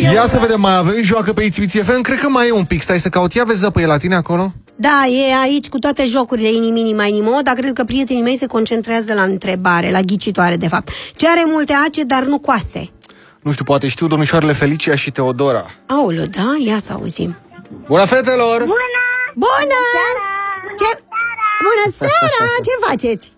Ia să vedem, mai avem joacă pe Ițibiție FM? Cred că mai e un pic, stai să caut. Ia vezi, Zăpă, e la tine acolo? Da, e aici cu toate jocurile Inimini mai nimo, dar cred că prietenii mei se concentrează la întrebare, la ghicitoare, de fapt. Ce are multe ace, dar nu coase? Nu știu, poate știu domnișoarele Felicia și Teodora. Aoleu, da? Ia să auzim. Bună, fetelor! Bună! Bună! Ce? Bună seara! Ce faceți?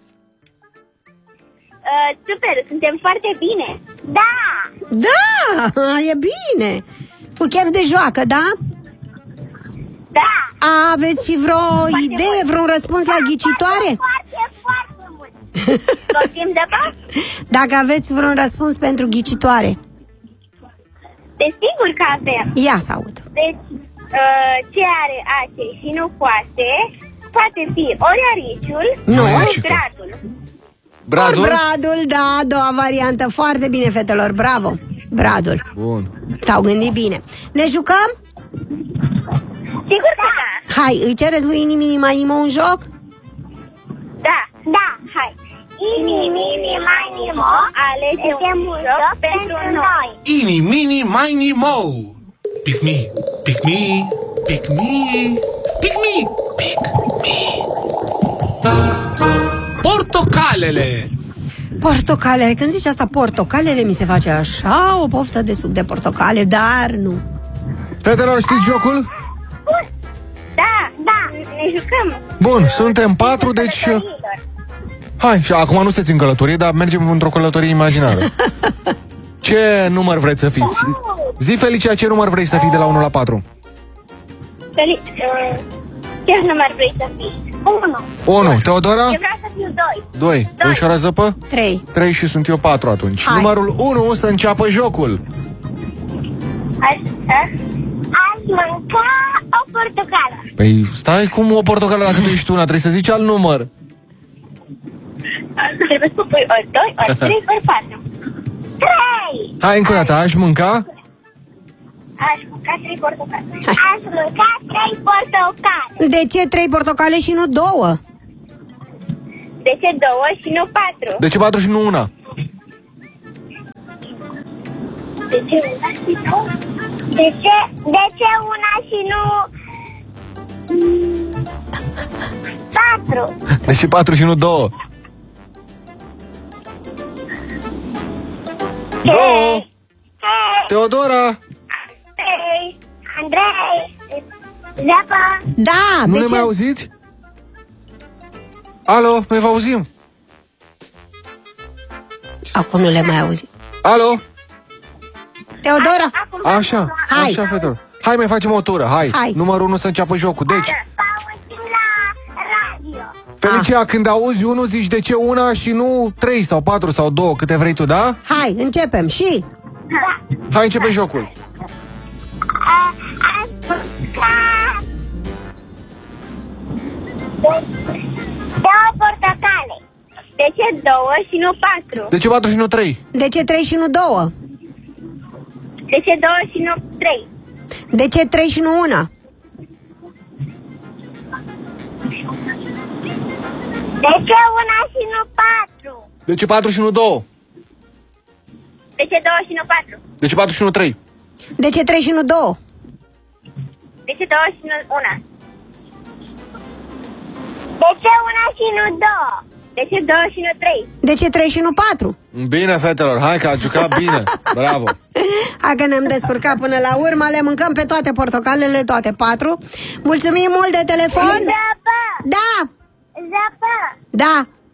Super, suntem foarte bine. Da! Da, e bine. Cu chef de joacă, da? Da! Aveți și vreo idee, vreun răspuns la ghicitoare? Foarte, foarte mult. Poftim, Zăpă? Dacă aveți vreun răspuns pentru ghicitoare. Desigur că avem. Ia să aud. Deci, ce are ace și nu coase, poate fi ori ariciul, Nu. ori gradul. Bradul? Bradul, da, a doua variantă. Foarte bine, fetelor, bravo. Bradul. Bun. S-au gândit bine. Ne jucăm? Sigur că da. Hai, îi cereți lui Inimini mai nimo un joc? Da, da, hai. Inimini mai nimo, alegem un joc pentru noi. Ini, mini, mini, mo. Pick me, pick me, pick me, pick me, pick me. Portocalele. Portocale. Când zici asta, portocalele, mi se face așa o poftă de suc de portocale, dar nu. Fetelor, știți jocul? Da, da, ne jucăm. Bun, suntem 4, deci... Hai, și acum nu sunteți în călătorie, dar mergem într-o călătorie imaginară. Ce număr vreți să fiți? Zi, Felicia, ce număr vrei să fii de la 1 la 4? Ce număr vrei să fii? 1. Teodora? Eu vreau să fiu 2. 2. Ușoară, Zăpă? 3. 3 și sunt eu 4 atunci. Hai. Numărul 1 să înceapă jocul. Aș mânca o portocală. Păi stai, cum o portocală dacă tu ești una? Trebuie să zici alt număr. Trebuie să pui ori 2, ori 3, ori 4. 3! Hai, încă o dată, aș mânca? Aș mânca 3 portocale. Aș mânca 3 portocale. De ce 3 portocale și nu 2? De ce 2 și nu 4? De ce 4 și nu una? De ce una și nu? De ce una și nu 4? De ce 4 și nu 2? 2! Teodora! Andrei! Zăpă! Da, Nu de ne ce? mai auziți? Alo, noi vă auzim. Acum nu le mai auzi. Alo? Teodora! Așa, Hai. așa, fetelor. Hai, mai facem o tură, hai. Hai. Numărul 1 să înceapă jocul. Deci, Auzim la radio. Felicia, când auzi 1, zici de ce una și nu 3 sau 4 sau 2, câte vrei tu, da? Hai, începem și... Da. Hai, începe jocul. Aș mânca 2 portocale. De ce 2 și nu 4? De ce 4 și nu 3? De ce 3 și nu 2? De ce 2 și nu 3? De ce 3 și nu 1? De ce una și nu 4? De ce 4 și nu 2? De ce 2 și nu 4? De ce 4 și nu 3? De ce 3 și nu 2? De ce 2 și nu 1? De ce una și nu 2? De ce 2 și nu 3? De ce 3 și nu 4? Bine, fetelor, hai că ați jucat bine. Bravo. Hai că ne-am descurcat până la urmă. Le mâncăm pe toate portocalele, toate 4. Mulțumim mult de telefon. Zăpă! Da, Zăpă! da.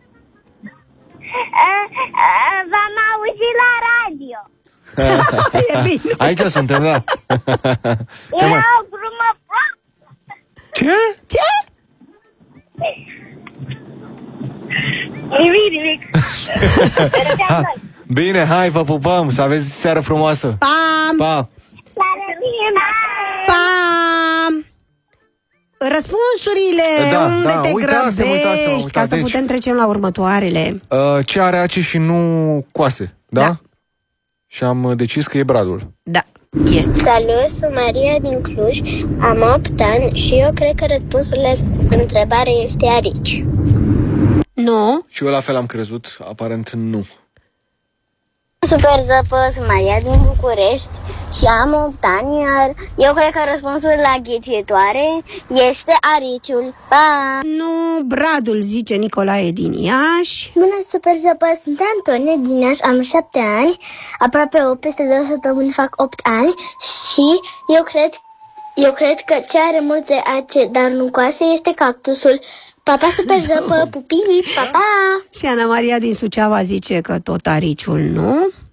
V-am auzit la radio. E bine. Aici suntem, da. Era o glumă proastă. Ce? Ce? Nimic. Bine, hai, vă pupăm. Să aveți seară frumoasă. Pam, Pa. pam. Răspunsurile, Da, unde da, te uitați-mă, grăbești, ca să deci, putem trece la următoarele. ce are ace și nu coase, da? Da. Și am decis că e bradul. Da, este. Salut, sunt Maria din Cluj, am 8 ani și eu cred că răspunsul la întrebare este arici. Nu. Și eu la fel am crezut, aparent nu. Super zăpă, sunt Maria din București și am 8 ani, iar eu cred că răspunsul la ghicitoare este ariciul. Pa! Nu, Bradul, zice Nicolae din Iași. Bună, super zăpă, sunt Antonie din Iași, am 7 ani, aproape 8, peste 2 săptămâni fac 8 ani și eu cred că ce are multe ace, dar nu coase, este cactusul. Papa, super zăpă, pupici, papa! Și Ana Maria din Suceava zice că tot ariciul nu.